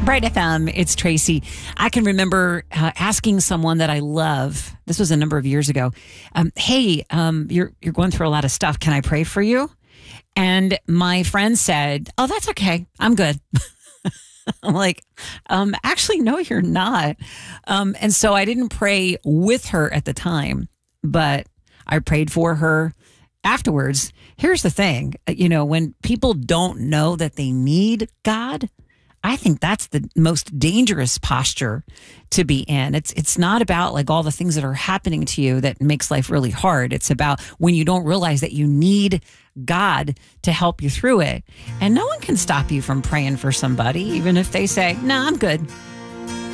Bright FM, it's Tracy. I can remember asking someone that I love. This was a number of years ago. Hey, you're going through a lot of stuff. Can I pray for you? And my friend said, "Oh, that's okay. I'm good." I'm like, actually, no, you're not. And so I didn't pray with her at the time, but I prayed for her afterwards. Here's the thing, when people don't know that they need God, I think that's the most dangerous posture to be in. It's not about like all the things that are happening to you that makes life really hard. It's about when you don't realize that you need God to help you through it. And no one can stop you from praying for somebody, even if they say, "No, I'm good."